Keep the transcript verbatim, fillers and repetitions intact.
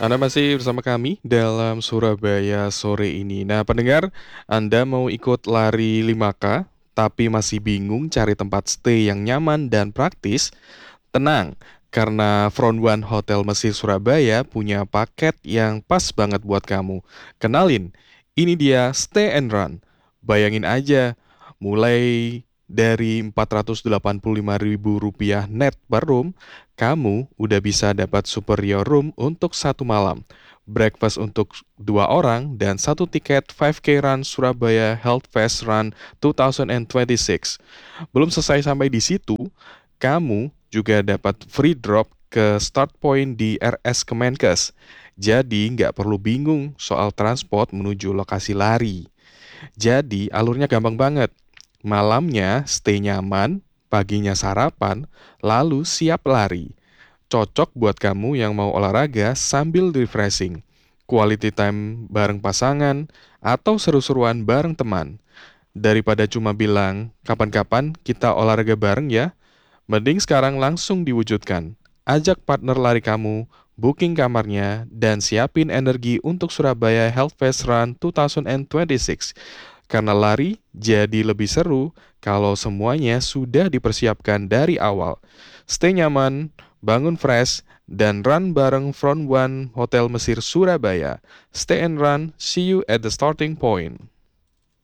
Anda masih bersama kami dalam Surabaya sore ini. Nah, pendengar, Anda mau ikut lari lima K, tapi masih bingung cari tempat stay yang nyaman dan praktis? Tenang, karena Front One Hotel Mesir Surabaya punya paket yang pas banget buat kamu. Kenalin, ini dia Stay and Run. Bayangin aja, mulai dari empat ratus delapan puluh lima ribu rupiah net per room, kamu udah bisa dapat superior room untuk satu malam, breakfast untuk dua orang, dan satu tiket lima K Run Surabaya Health Fest Run dua ribu dua puluh enam. Belum selesai sampai di situ, kamu juga dapat free drop ke start point di R S Kemenkes. Jadi nggak perlu bingung soal transport menuju lokasi lari. Jadi alurnya gampang banget. Malamnya stay nyaman, paginya sarapan, lalu siap lari. Cocok buat kamu yang mau olahraga sambil refreshing, quality time bareng pasangan, atau seru-seruan bareng teman. Daripada cuma bilang, kapan-kapan kita olahraga bareng ya, mending sekarang langsung diwujudkan. Ajak partner lari kamu, booking kamarnya, dan siapin energi untuk Surabaya Health Fest Run dua ribu dua puluh enam. Karena lari jadi lebih seru kalau semuanya sudah dipersiapkan dari awal. Stay nyaman, bangun fresh, dan run bareng Front One Hotel Mesir Surabaya. Stay and run, see you at the starting point.